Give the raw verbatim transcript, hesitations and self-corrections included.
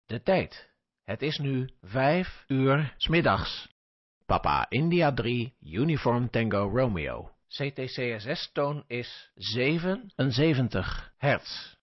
De tijd. Het is nu vijf uur 's middags. Papa India drie, Uniform Tango Romeo. C T C S S-toon is zevenenzeventig hertz.